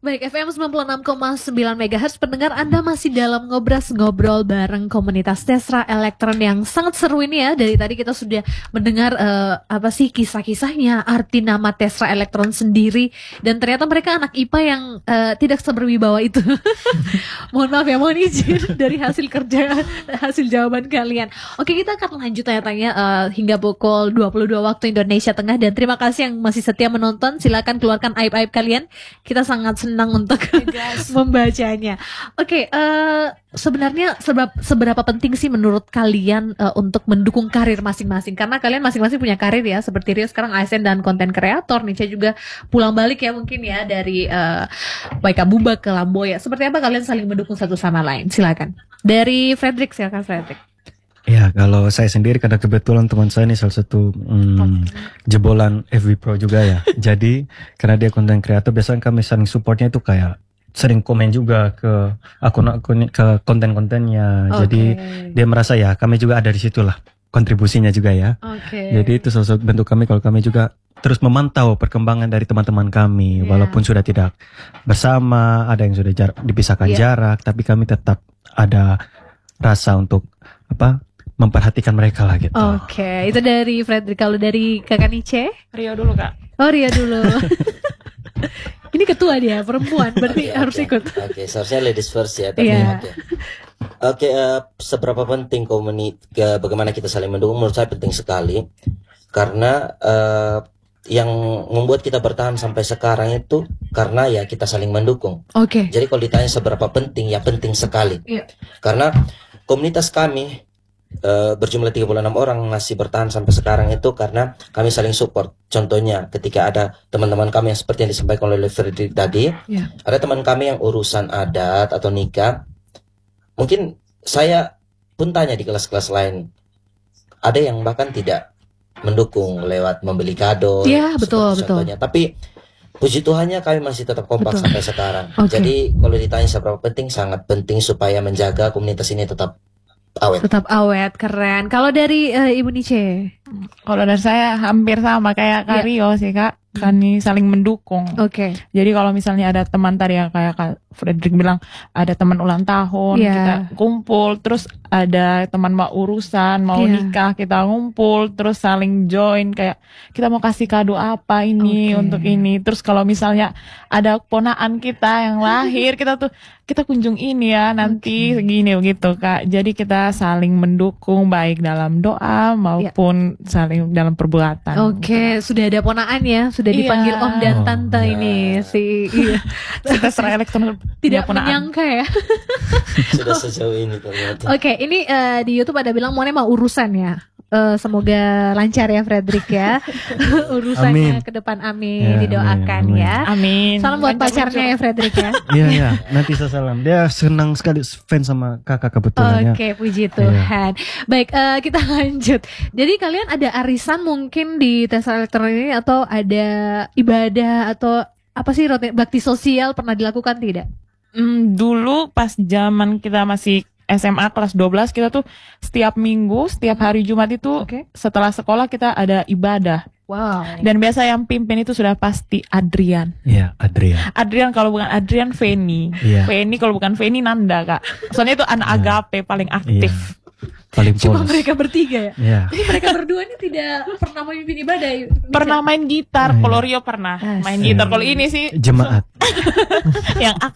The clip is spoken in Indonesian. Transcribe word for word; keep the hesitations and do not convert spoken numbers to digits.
Baik, F M sembilan puluh enam koma sembilan megahertz, pendengar Anda masih dalam ngobras ngobrol bareng komunitas Tesra Elektron yang sangat seru ini ya. Dari tadi kita sudah mendengar uh, apa sih kisah-kisahnya, arti nama Tesra Elektron sendiri, dan ternyata mereka anak I P A yang uh, tidak seberwibawa itu. Mohon maaf ya, mohon izin dari hasil kerja, hasil jawaban kalian. Oke, kita akan lanjut tanya-tanya uh, hingga pukul dua puluh dua waktu Indonesia Tengah, dan terima kasih yang masih setia menonton. Silakan keluarkan aib-aib kalian. Kita sangat senang untuk membacanya. Oke, okay, uh, sebenarnya seberapa, seberapa penting sih menurut kalian uh, untuk mendukung karir masing-masing? Karena kalian masing-masing punya karir ya, seperti Rio sekarang A S N dan konten kreator, Nice juga pulang balik ya mungkin ya dari uh, Waikabubak ke Lamboya. Seperti apa kalian saling mendukung satu sama lain? Silakan. Dari Fredrik, silakan Fredrik. Ya, kalau saya sendiri karena kebetulan teman saya ini salah satu hmm, jebolan F B Pro juga ya. Jadi karena dia konten kreator, biasanya kami saling supportnya itu kayak sering komen juga ke akun-akun, ke konten-kontennya. Okay. Jadi dia merasa ya kami juga ada di situ lah kontribusinya juga ya. Okay. Jadi itu salah satu bentuk kami kalau kami juga terus memantau perkembangan dari teman-teman kami, yeah. Walaupun sudah tidak bersama, ada yang sudah jar- dipisahkan yeah. jarak, tapi kami tetap ada rasa untuk apa? Memperhatikan mereka lah gitu. Oke, okay. Itu dari Fredrik. Kalau dari kakak Nice? Rio dulu kak. Oh, Rio dulu. Ini ketua dia, perempuan, berarti okay, harus okay. ikut. Oke, okay, seharusnya ladies first ya. Tapi yeah. Oke, okay. okay, uh, seberapa penting komunitas, bagaimana kita saling mendukung? Menurut saya penting sekali. Karena uh, yang membuat kita bertahan sampai sekarang itu karena ya kita saling mendukung. Oke. Okay. Jadi kalau ditanya seberapa penting, ya penting sekali. Yeah. Karena komunitas kami Uh, berjumlah tiga puluh enam orang masih bertahan sampai sekarang itu karena kami saling support. Contohnya ketika ada teman-teman kami yang seperti yang disampaikan oleh Fredrik tadi, yeah. Ada teman kami yang urusan adat atau nikah, mungkin saya pun tanya di kelas-kelas lain, ada yang bahkan tidak mendukung lewat membeli kado, yeah, betul, betul. Contohnya. Tapi puji Tuhannya kami masih tetap kompak betul. Sampai sekarang. Okay. Jadi kalau ditanya seberapa penting, sangat penting supaya menjaga komunitas ini tetap awet. Tetap awet, keren. Kalau dari uh, Ibu Nice? Kalau dari saya hampir sama kayak Kak Rio sih Kak. Kami saling mendukung. Oke. Okay. Jadi kalau misalnya ada teman tadi yang kayak Kak Fredrik bilang ada teman ulang tahun, yeah. Kita kumpul, terus ada teman mau urusan, mau yeah. nikah, kita ngumpul, terus saling join kayak kita mau kasih kado apa ini okay. untuk ini. Terus kalau misalnya ada ponaan kita yang lahir, kita tuh kita kunjung ini ya nanti okay. segini begitu Kak. Jadi kita saling mendukung baik dalam doa maupun yeah. saling dalam perbuatan. Oke, okay. Sudah ada ponaan ya, sudah yeah. dipanggil Om dan Tante oh, ini yeah. si iya. Tesra Elektron tidak menyangka ya. Sudah sejauh ini ternyata. Oke, okay, ini uh, di YouTube ada bilang Mone mau urusan ya. Uh, semoga lancar ya Fredrik ya. Urusannya ke depan, amin, ya, didoakan amin, amin. ya. Amin. Salam buat lancar, pacarnya lancar. Ya Fredrik ya. Iya ya, nanti saya salam. Dia senang sekali fans sama kakak kebetulan. Oke, okay, puji Tuhan. Ya. Baik, uh, kita lanjut. Jadi kalian ada arisan mungkin di Tesra Elektron ini atau ada ibadah atau apa sih rutin bakti sosial pernah dilakukan tidak? Hmm, dulu pas zaman kita masih S M A kelas dua belas kita tuh setiap minggu, setiap hari Jumat itu okay. setelah sekolah kita ada ibadah. Wow. Dan biasa yang pimpin itu sudah pasti Adrian. Iya, Adrian. Adrian kalau bukan Adrian Feni. Yeah. Feni kalau bukan Feni Nanda Kak. Soalnya itu anak yeah. agape paling aktif. Yeah. Paling Cuma polos. Mereka bertiga ya? Yeah. Jadi mereka berdua ini tidak pernah memimpin ibadah? Pernah main gitar, kalau Rio pernah main gitar. Kalau ini sih jemaat yang